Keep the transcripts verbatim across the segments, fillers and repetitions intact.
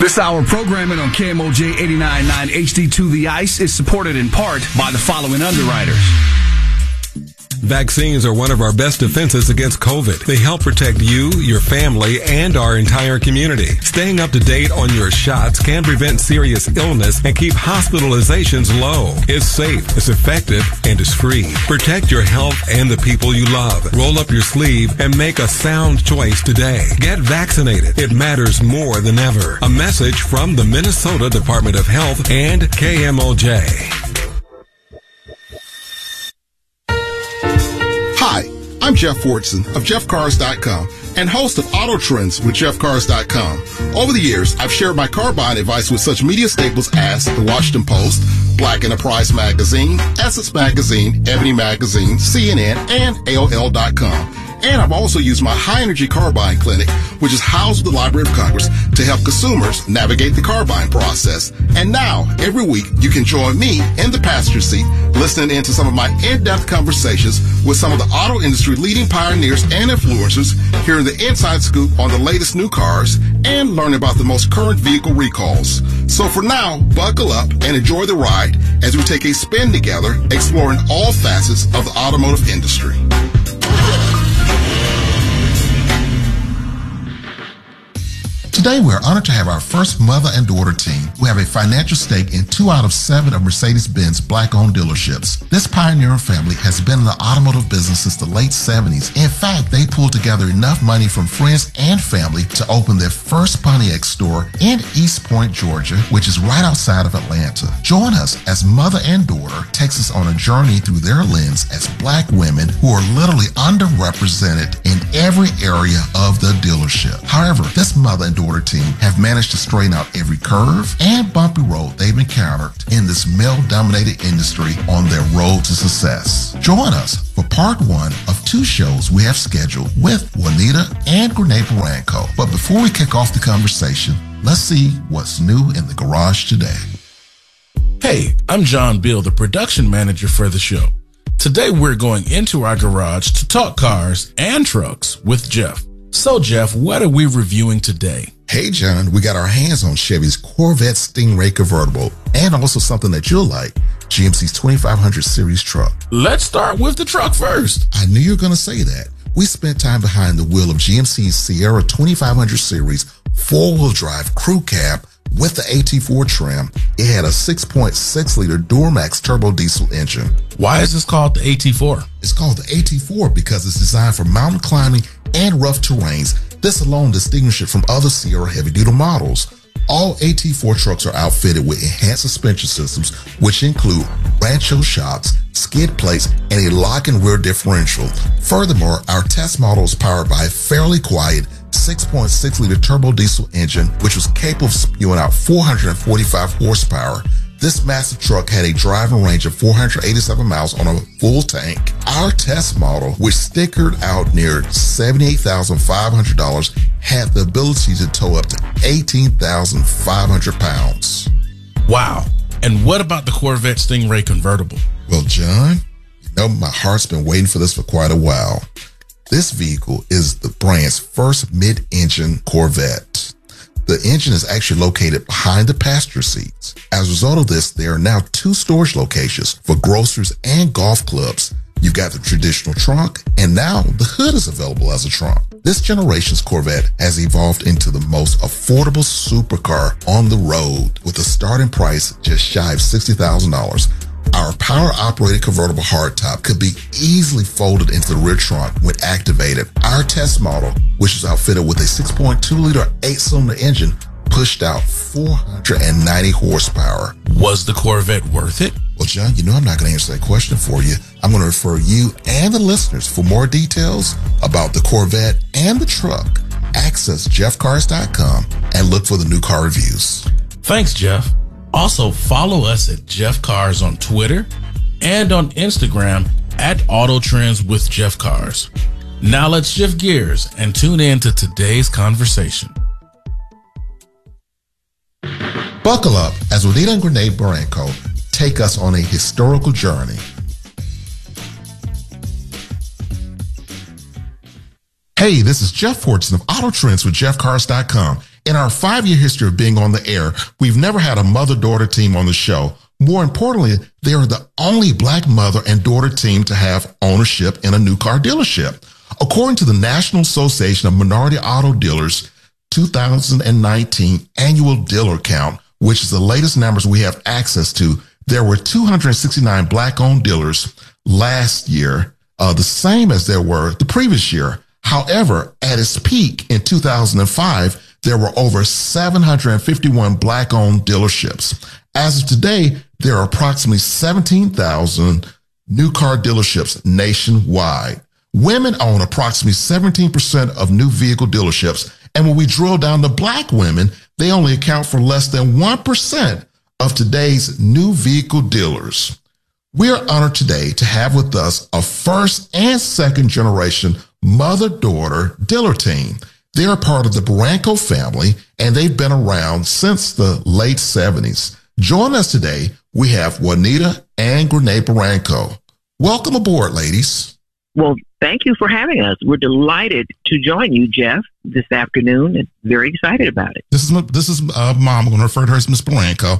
This hour programming on K M O J eighty-nine point nine H D two The Ice is supported in part by the following underwriters. Vaccines are one of our best defenses against COVID. They help protect you, your family, and our entire community. Staying up to date on your shots can prevent serious illness and keep hospitalizations low. It's safe, it's effective, and it's free. Protect your health and the people you love. Roll up your sleeve and make a sound choice today. Get vaccinated. It matters more than ever. A message from the Minnesota Department of Health and K M O J. Hi, I'm Jeff Fortson of Jeff Cars dot com and host of Auto Trends with Jeff Cars dot com. Over the years, I've shared my car buying advice with such media staples as the Washington Post, Black Enterprise Magazine, Essence Magazine, Ebony Magazine, C N N, and A O L dot com. And I've also used my high-energy car buying clinic, which is housed at the Library of Congress, to help consumers navigate the car buying process. And now, every week, you can join me in the passenger seat, listening into some of my in-depth conversations with some of the auto industry leading pioneers and influencers, hearing the inside scoop on the latest new cars, and learning about the most current vehicle recalls. So for now, buckle up and enjoy the ride as we take a spin together, exploring all facets of the automotive industry. Today, we're honored to have our first mother and daughter team who have a financial stake in two out of seven of Mercedes-Benz black-owned dealerships. This pioneering family has been in the automotive business since the late seventies. In fact, they pulled together enough money from friends and family to open their first Pontiac store in East Point, Georgia, which is right outside of Atlanta. Join us as mother and daughter takes us on a journey through their lens as black women who are literally underrepresented in every area of the dealership. However, this mother and daughter team have managed to straighten out every curve and bumpy road they've encountered in this male-dominated industry on their road to success. Join us for part one of two shows we have scheduled with Juanita and Grenade Barranco. But before we kick off the conversation, let's see what's new in the garage today. Hey, I'm John Bill, the production manager for the show. Today we're going into our garage to talk cars and trucks with Jeff. So Jeff, what are we reviewing today? Hey John, we got our hands on Chevy's Corvette Stingray convertible and also something that you'll like, G M C's twenty-five hundred series truck. Let's start with the truck first. I knew you were going to say that. We spent time behind the wheel of G M C's Sierra twenty-five hundred series four-wheel drive crew cab with the A T four trim. It had a six point six liter Duramax turbo diesel engine. Why is this called the A T four? It's called the A T four because it's designed for mountain climbing and rough terrains. This alone distinguishes it from other Sierra heavy-duty models. All A T four trucks are outfitted with enhanced suspension systems, which include Rancho shocks, skid plates, and a lock and rear differential. Furthermore, our test model is powered by a fairly quiet six point six liter turbo diesel engine, which was capable of spewing out four hundred forty-five horsepower. This massive truck had a driving range of four hundred eighty-seven miles on a full tank. Our test model, which stickered out near seventy-eight thousand five hundred dollars, had the ability to tow up to eighteen thousand five hundred pounds. Wow. And what about the Corvette Stingray convertible? Well, John, you know my heart's been waiting for this for quite a while. This vehicle is the brand's first mid-engine Corvette. The engine is actually located behind the passenger seats. As a result of this, there are now two storage locations for groceries and golf clubs. You've got the traditional trunk, and now the hood is available as a trunk. This generation's Corvette has evolved into the most affordable supercar on the road, with a starting price just shy of sixty thousand dollars. Our power-operated convertible hardtop could be easily folded into the rear trunk when activated. Our test model, which is outfitted with a six point two liter eight-cylinder engine, pushed out four hundred ninety horsepower. Was the Corvette worth it? Well, John, you know I'm not going to answer that question for you. I'm going to refer you and the listeners for more details about the Corvette and the truck. Access Jeff Cars dot com and look for the new car reviews. Thanks, Jeff. Also, follow us at Jeff Cars on Twitter and on Instagram at Auto Trends with Jeff Cars. Now let's shift gears and tune in to today's conversation. Buckle up as Juanita and Grenade Barranco take us on a historical journey. Hey, this is Jeff Fortson of Auto Trends with Jeff Cars dot com. In our five-year history of being on the air, we've never had a mother-daughter team on the show. More importantly, they are the only black mother and daughter team to have ownership in a new car dealership. According to the National Association of Minority Auto Dealers two thousand nineteen annual dealer count, which is the latest numbers we have access to, there were two hundred sixty-nine black-owned dealers last year, uh, the same as there were the previous year. However, at its peak in two thousand five, there were over seven hundred fifty-one black-owned dealerships. As of today, there are approximately seventeen thousand new car dealerships nationwide. Women own approximately seventeen percent of new vehicle dealerships, and when we drill down to black women, they only account for less than one percent of today's new vehicle dealers. We are honored today to have with us a first and second generation mother-daughter dealer team. They are part of the Barranco family, and they've been around since the late seventies. Join us today, we have Juanita and Grenee Barranco. Welcome aboard, ladies. Well, thank you for having us. We're delighted to join you, Jeff, this afternoon, and very excited about it. This is this is uh, Mom. I'm going to refer to her as Miss Barranco.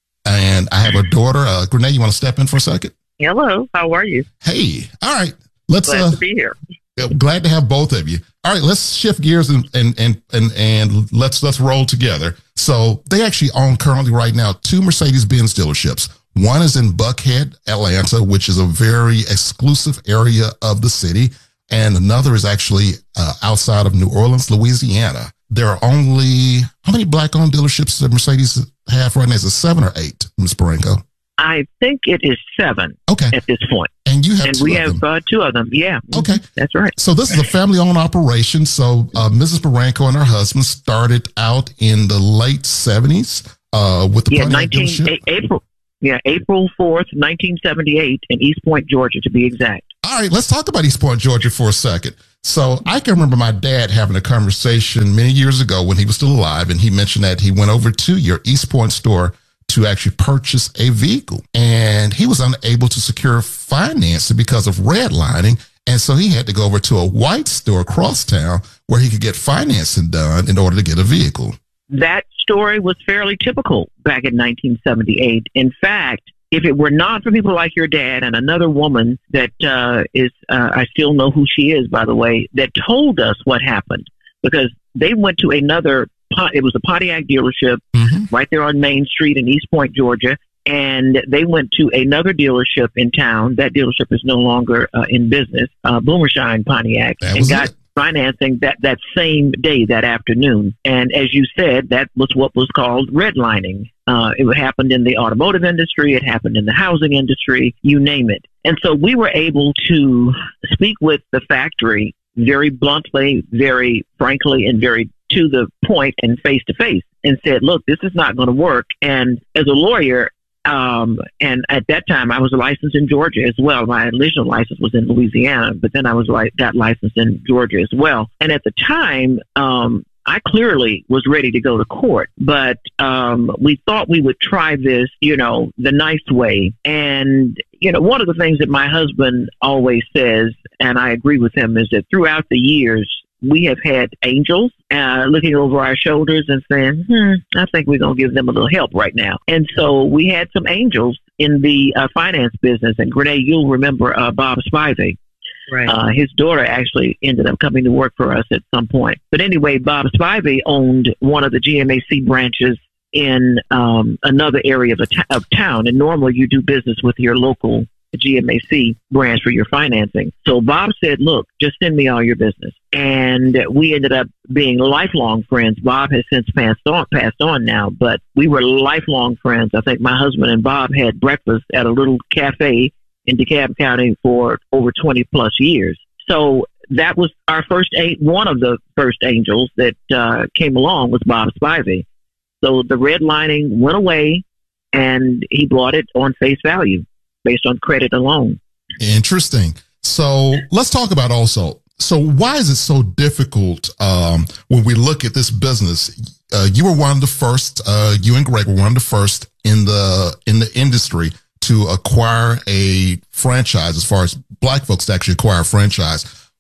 And I have a daughter. Uh, Grenee, you want to step in for a second? Hello. How are you? Hey. All right. Let's Glad uh, to be here. Glad to have both of you. All right, let's shift gears and and and and, and let's let's roll together. So they actually own currently right now two Mercedes-Benz dealerships. One is in Buckhead, Atlanta, which is a very exclusive area of the city, and another is actually uh, outside of New Orleans, Louisiana. There are only how many black-owned dealerships that Mercedes have right now? Is it seven or eight, Miz Barranco? I think it is seven. Okay. At this point. And you have and two we of have them. Uh, two of them. Yeah. Okay. That's right. So this is a family-owned operation. So uh, Missus Barranco and her husband started out in the late seventies uh, with the yeah, Pontiac nineteen dealership. A- April. Yeah, April fourth, nineteen seventy-eight, in East Point, Georgia, to be exact. All right, let's talk about East Point, Georgia for a second. So I can remember my dad having a conversation many years ago when he was still alive, and he mentioned that he went over to your East Point store to actually purchase a vehicle, and he was unable to secure financing because of redlining, and so he had to go over to a white store across town where he could get financing done in order to get a vehicle. That story was fairly typical back in nineteen seventy-eight. In fact, if it were not for people like your dad and another woman that uh, is, uh, I still know who she is, by the way, that told us what happened, because they went to another, it was a Pontiac dealership mm-hmm. right there on Main Street in East Point, Georgia. And they went to another dealership in town. That dealership is no longer uh, in business, uh, Boomershine Pontiac, that and got it. financing that, that same day, that afternoon. And as you said, that was what was called redlining. Uh, it happened in the automotive industry. It happened in the housing industry, you name it. And so we were able to speak with the factory very bluntly, very frankly, and very to the point and face to face, and said, look, this is not going to work. And as a lawyer, Um, and at that time, I was licensed in Georgia as well. My original license was in Louisiana, but then I was like got licensed in Georgia as well. And at the time, um, I clearly was ready to go to court, but um, we thought we would try this, you know, the nice way. And, you know, one of the things that my husband always says, and I agree with him, is that throughout the years, we have had angels uh, looking over our shoulders and saying, hmm, I think we're going to give them a little help right now. And so we had some angels in the uh, finance business. And Grenee, you'll remember uh, Bob Spivey. Right. Uh, his daughter actually ended up coming to work for us at some point. But anyway, Bob Spivey owned one of the G M A C branches in um, another area of, a t- of town. And normally you do business with your local G M A C branch for your financing. So Bob said, look, just send me all your business. And we ended up being lifelong friends. Bob has since passed on, passed on now, but we were lifelong friends. I think my husband and Bob had breakfast at a little cafe in DeKalb County for over twenty plus years. So that was our first, eight, one of the first angels that uh, came along was Bob Spivey. So the redlining went away and he bought it on face value, based on credit alone. Interesting. So let's talk about also, so why is it so difficult um, when we look at this business? Uh, you were one of the first, uh, you and Greg were one of the first in the in the industry to acquire a franchise, as far as black folks to actually acquire a franchise.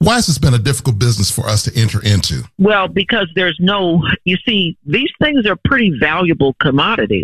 Why has this been a difficult business for us to enter into? Well, because there's no, you see, these things are pretty valuable commodities.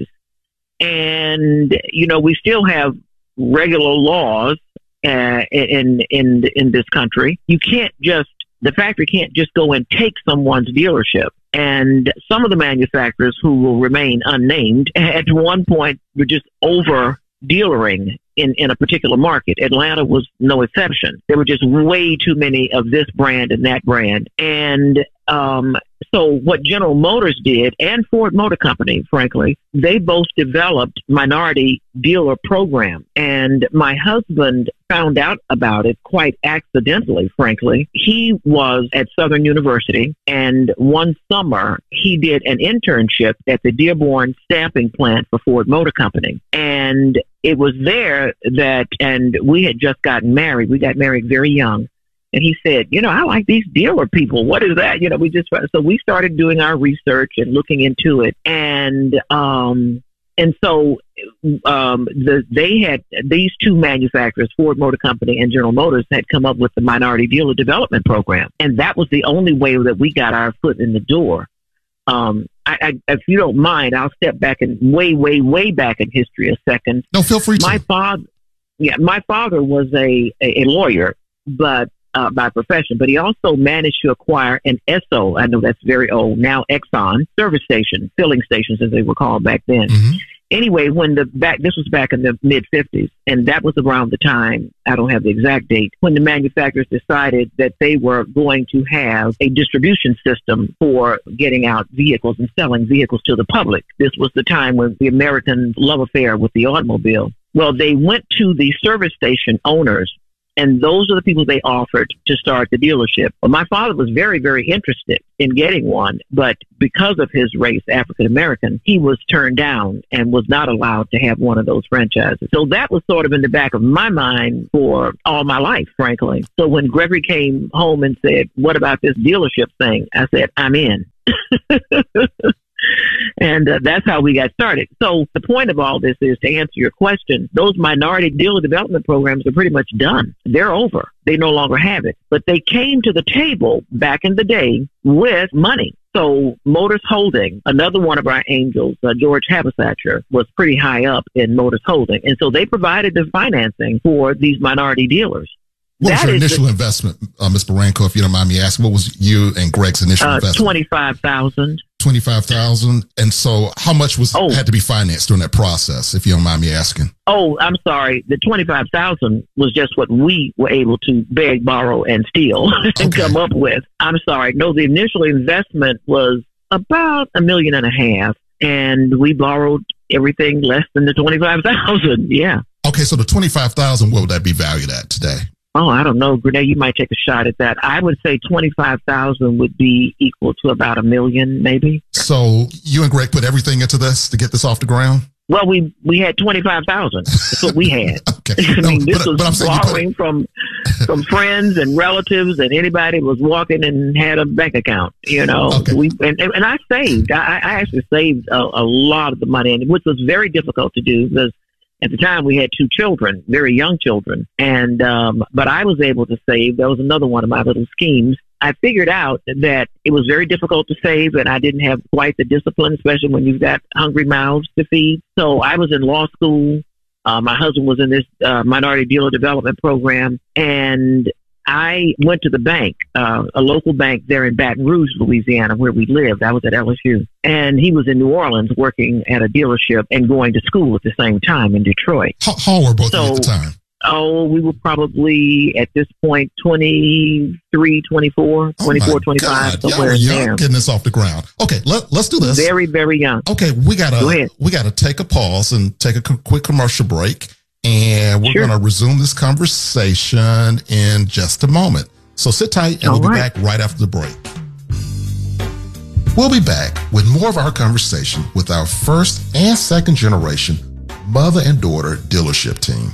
And, you know, we still have regular laws uh, in, in, in this country. You can't just, the factory can't just go and take someone's dealership. And some of the manufacturers who will remain unnamed at one point were just over dealering in, in a particular market. Atlanta was no exception. There were just way too many of this brand and that brand. And um, so what General Motors did, and Ford Motor Company, frankly, they both developed minority dealer program. And my husband found out about it quite accidentally, frankly. He was at Southern University, and one summer he did an internship at the Dearborn stamping plant for Ford Motor Company. And it was there that, and we had just gotten married. We got married very young. And he said, you know, I like these dealer people. What is that? You know, we just, so we started doing our research and looking into it. And, um, and so, um, the, they had, these two manufacturers, Ford Motor Company and General Motors, had come up with the Minority Dealer Development Program. And that was the only way that we got our foot in the door. Um, I, I, if you don't mind, I'll step back and way, way, way back in history a second. No, feel free to. My father, yeah, my father was a, a, a lawyer, but Uh, by profession, but he also managed to acquire an E S O. I know that's very old now, Exxon service station, filling stations as they were called back then. Mm-hmm. Anyway, when the back, this was back in the mid fifties, and that was around the time, I don't have the exact date, when the manufacturers decided that they were going to have a distribution system for getting out vehicles and selling vehicles to the public. This was the time when the American love affair with the automobile. Well, they went to the service station owners, and those are the people they offered to start the dealership. Well, my father was very, very interested in getting one, but because of his race, African American, he was turned down and was not allowed to have one of those franchises. So that was sort of in the back of my mind for all my life, frankly. So when Gregory came home and said, what about this dealership thing? I said, I'm in. And uh, that's how we got started. So the point of all this is, to answer your question, those minority dealer development programs are pretty much done. They're over. They no longer have it. But they came to the table back in the day with money. So Motors Holding, another one of our angels, uh, George Habisatcher, was pretty high up in Motors Holding. And so they provided the financing for these minority dealers. What was That your is initial the- investment, uh, Miz Barranco, if you don't mind me asking? What was you and Greg's initial Uh, investment? twenty-five thousand dollars. twenty-five thousand dollars. And so how much was Oh. had to be financed during that process, if you don't mind me asking? Oh, I'm sorry. The twenty-five thousand dollars was just what we were able to beg, borrow, and steal and Okay. come up with. I'm sorry. No, the initial investment was about a million and a half, and we borrowed everything less than the twenty-five thousand. Yeah. Okay, so the twenty-five thousand, what would that be valued at today? Oh, I don't know, Grenade. You might take a shot at that. I would say twenty-five thousand would be equal to about a million, maybe. So you and Greg put everything into this to get this off the ground? Well, we we had twenty-five thousand. That's what we had. Okay. I No, mean, this but- was but I'm saying you put- borrowing from from friends and relatives, and anybody was walking and had a bank account. You know, Okay. we and, and I saved. I, I actually saved a, a lot of the money, and which was very difficult to do because at the time we had two children, very young children, and um, but I was able to save. That was another one of my little schemes. I figured out that it was very difficult to save, and I didn't have quite the discipline, especially when you've got hungry mouths to feed. So I was in law school. Uh, my husband was in this uh, minority dealer development program, and I went to the bank, uh, a local bank there in Baton Rouge, Louisiana, where we lived. I was at L S U. And he was in New Orleans working at a dealership and going to school at the same time in Detroit. How, how old were both of you at the So- time? Oh, we were probably at this point twenty-three, twenty-four, Oh twenty-four, my twenty-five, God, y'all somewhere were in young there. getting this off the ground. Okay, let, let's do this. Very, very young. Okay, we Go gotta ahead. we gotta take a pause and take a co- quick commercial break, and we're Sure. gonna resume this conversation in just a moment. So sit tight, and All we'll be right. back right after the break. We'll be back with more of our conversation with our first and second generation mother and daughter dealership team.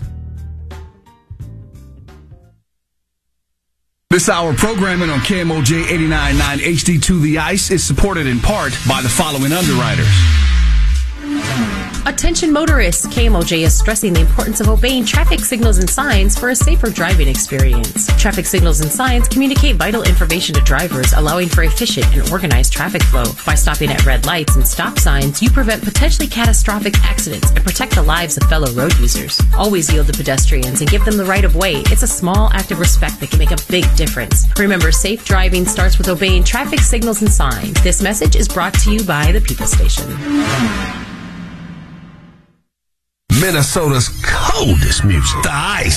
This hour programming on K M O J eighty-nine point nine H D two The Ice is supported in part by the following underwriters. Attention motorists, K M O J is stressing the importance of obeying traffic signals and signs for a safer driving experience. Traffic signals and signs communicate vital information to drivers, allowing for efficient and organized traffic flow. By stopping at red lights and stop signs, you prevent potentially catastrophic accidents and protect the lives of fellow road users. Always yield to pedestrians and give them the right of way. It's a small act of respect that can make a big difference. Remember, safe driving starts with obeying traffic signals and signs. This message is brought to you by the People Station. Minnesota's coldest music. The Ice.